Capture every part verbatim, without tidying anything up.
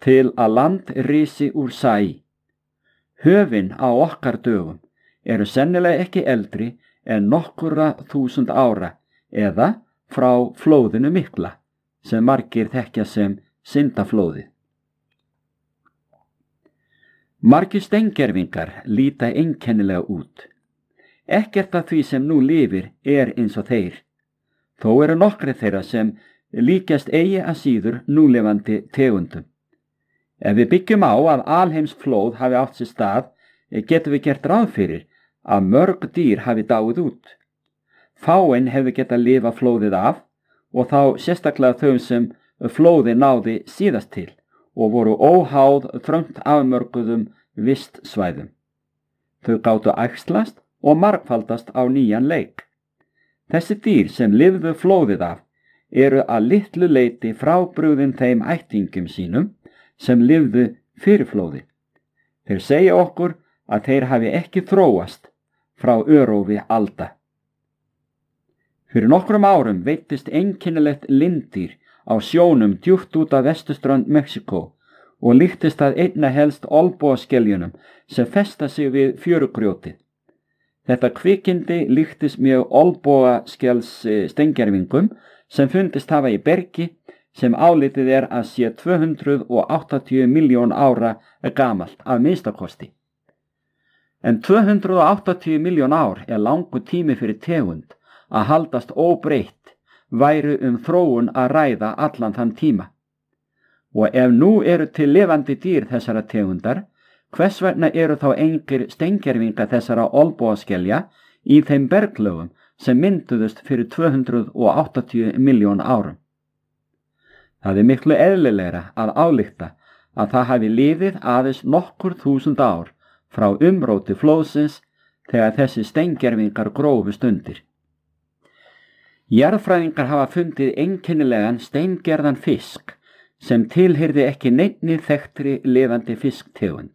til að land risi úr sæ. Höfin á okkar dögum eru sennilega ekki eldri en nokkura þúsund ára eða frá flóðinu mikla, sem margir þekkja sem syndaflóðið. Margir steingervingar líta einkennilega út. Ekkert af því sem nú lifir er eins og þeir. Þó eru nokkrir þeirra sem líkjast eigi að síður núlifandi tegundum. Ef við byggjum á að alheimsflóð hafi átt sér stað, getum við gert ráð fyrir að mörg dýr hafi dáið út. Fáein hefði getað lifað flóðið af og þá sérstaklega þau sem flóðið náði síðast til og voru óháð þröngt afmörkuðum vistsvæðum. Þau gátu æxlast og margfaldast á nýjan leik. Þessi dýr sem lifðu flóðið af eru að litlu leyti frábrugðin þeim ættingum sínum sem lifðu fyrir flóði. Þeir segja okkur að þeir hafi ekki þróast frá örófi alda. Fyrir nokkrum árum veittist einkennilegt linddýr á sjónum djúpt út af vesturströnd Mexíkó og líktist að einna helst olnbogaskeljunum sem festa sig við fjörugrjótið. Þetta kvikindi líktist mjög olnbogaskels steingervingum sem fundist hafa í bergi sem álitið er að sé tvö hundruð áttatíu milljón ára gamalt að minnstakosti. En tvö hundruð áttatíu milljón ár er langur tími fyrir tegund að haldast óbreytt væru um þróun að ræða allan þann tíma. Og ef nú eru til lifandi dýr þessara tegundar, hvers vegna eru þá engir steingervinga þessara olnbogaskelja í þeim berglögum sem mynduðust fyrir tvö hundruð áttatíu milljón árum? Það er miklu eðlilegra að álykta að það hafi liðið aðeins nokkur þúsund ár frá umróti flóðsins þegar þessi steingervingar grófust undir. Jarðfræðingar hafa fundið einkennilegan steingerðan fisk sem tilheyrði ekki neinni þekktri lifandi fisktegund.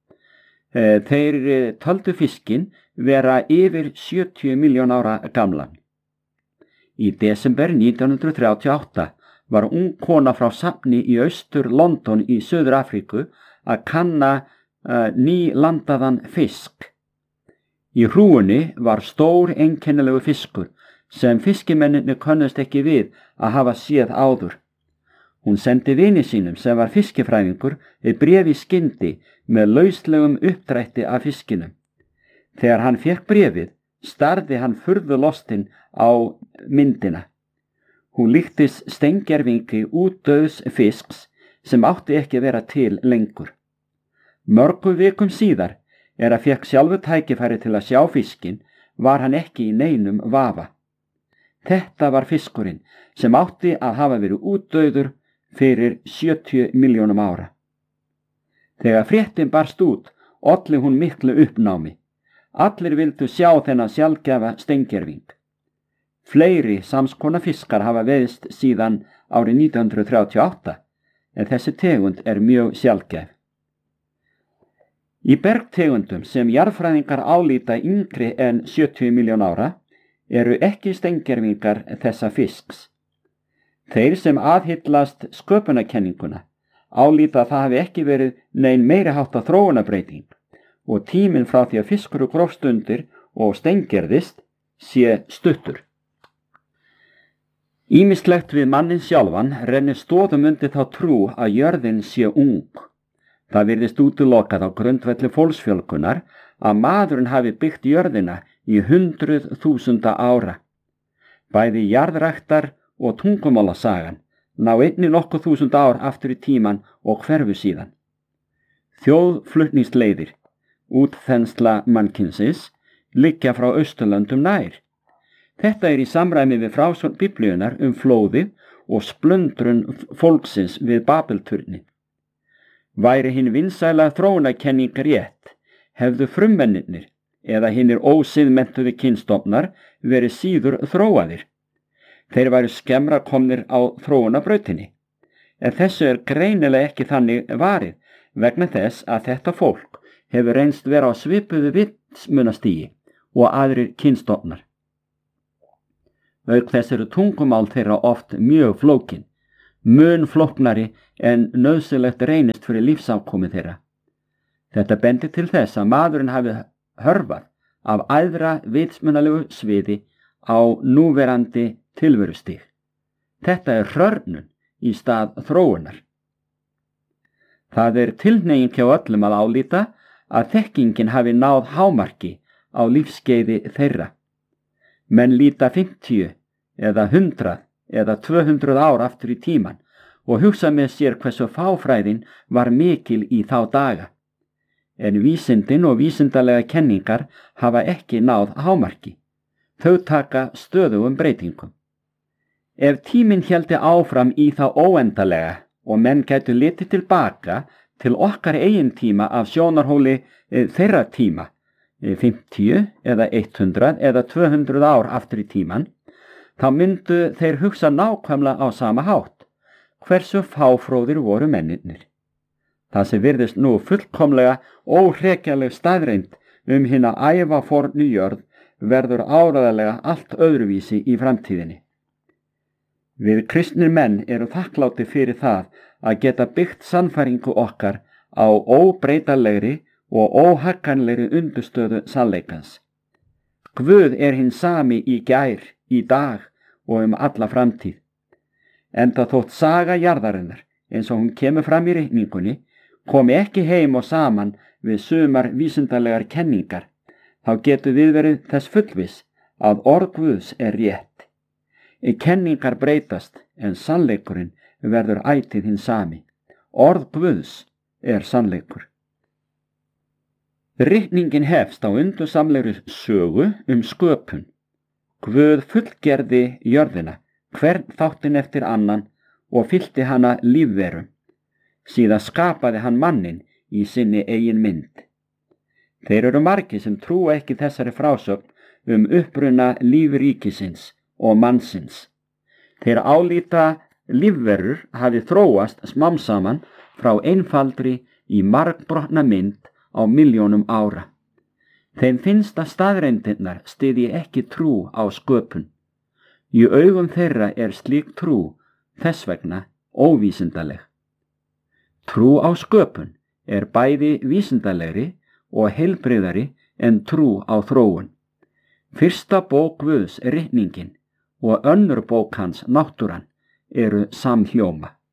Þeir töldu fiskinn vera yfir sjötíu milljón ára gamlan. Í desember nítján hundruð þrjátíu og átta var ung kona frá safni í austur London í Suður Afríku að kanna uh, nýlandaðan fisk. Í hrúgunni var stór einkennilegu fiskur sem fiskimennirnir könnust ekki við að hafa séð áður. Hún sendi vini sínum sem var fiskifræðingur bréf í skyndi með lauslegum uppdrætti af fiskinum. Þegar hann fékk bréfið, starði hann furðu lostinn á myndina. Hún líktist steingervingi útdauðs fisks sem átti ekki að vera til lengur. Mörgum vikum síðar er að fékk sjálfu tækifæri til að sjá fiskinn, var hann ekki í neinum vafa. Þetta var fiskurinn sem átti að hafa verið útdauður fyrir sjötíu milljónum ára. Þegar fréttin barst út, olli hún miklu uppnámi. Allir vildu sjá þennan sjaldgæfa steingerving. Fleiri samskona fiskar hafa veiðst síðan árið nítján hundruð þrjátíu og átta, en þessi tegund er mjög sjaldgæf. Í bergtegundum sem jarðfræðingar álíta yngri en sjötíu milljón ára eru ekki steingervingar þessa fisks. Þeir sem aðhyllast sköpunarkenninguna álíta að það hafi ekki verið nein meiri háttar þróunarbreyting og tíminn frá því að fiskur grófst undir og steingerðist sé stuttur. Ýmislegt við manninn sjálfan rennir stoðum undir þá trú að jörðin sé ung. Það virðist útilokað á grundvelli fólksfjölgunar að maðurinn hafi byggt jörðina í hundruð þúsunda ára. Bæði jarðræktar og tungumálasagan ná einni nokkuð þúsund ár aftur í tíman og hverfu síðan. Þjóðflutningsleiðir, útþensla mannkynsins, liggja frá Austurlöndum nær. Þetta er í samræmi við frásögn Biblíunnar um flóðið og splundrun fólksins við Babelturni. Væri hinn vinsæla þróunarkenning rétt, hefðu frummennirnir eða hinnir ósiðmenntuðu kynstofnar verið síður þróaðir. Þeir væru skemmra komnir á þróunarbrautinni, en þessu er greinilega ekki þannig varið vegna þess að þetta fólk hefur reynst vera á svipuðu vitsmunastigi og aðrir kynstofnar. Auk þess eru tungumál þeirra oft mjög flókin. mun flóknari en nauðsynlegt reynist fyrir lífsafkomu þeirra. Þetta bendir til þess að maðurinn hafi hörfað af æðra vitsmunalegu sviði á núverandi tilverustig. Þetta er hrörnun í stað þróunar. Það er tilhneiging hjá öllum að álíta að þekkingin hafi náð hámarki á lífskeiði þeirra. Menn líta fimmtíu eða hundrað eða tvö hundruð ár aftur í tíman og hugsa með sér hversu fáfræðin var mikil í þá daga. En vísindin og vísindalega kenningar hafa ekki náð hámarki. Þau taka stöðugum breytingum. Ef tíminn héldi áfram í þá óendalega og menn gætu litið tilbaka til okkar eigin tíma af sjónarhóli e, þeirra tíma, e, fimmtíu eða hundrað eða tvö hundruð ár aftur í tíman, þá myndu þeir hugsa nákvæmlega á sama hátt, hversu fáfróðir voru mennirnir. Það sem virðist nú fullkomlega óhrekjanleg staðreind um hina ævafornu jörð verður áreiðanlega allt öðruvísi í framtíðinni. Við kristnir menn eru þakklátir fyrir það að geta byggt sannfæringu okkar á óbreytanlegri og óhagganlegri undirstöðu sannleikans. Guð er hinn sami í gær, í dag og um alla framtíð. Enda þótt saga jarðarinnar, eins og hún kemur fram í reikningunni, komi ekki heim og saman við sumar vísindalegar kenningar, þá getur við verið þess fullviss að orð Guðs er rétt. Kenningar breytast en sannleikurinn verður ætíð hinn sami. Orð Guðs er sannleikur. Ritningin hefst á undursamlegri sögu um sköpun. Guð fullgerði jörðina, hvern þáttinn eftir annan og fyllti hana lífverum. Síðan skapaði hann manninn í sinni eigin mynd. Þeir eru margir sem trúa ekki þessari frásögn um uppruna lífríkisins og mannsins. Þeir álíta lífverur hafi þróast smám saman frá einfaldri í margbrotna mynd á milljónum ára. Þeim finnst að staðreyndirnar styðji ekki trú á sköpun. Í augum þeirra er slík trú þess vegna óvísindaleg. Trú á sköpun er bæði vísindalegri og heilbrigðari en trú á þróun. Fyrsta bók Guðs, ritningin, og önnur bók hans, náttúran, eru samhljóma.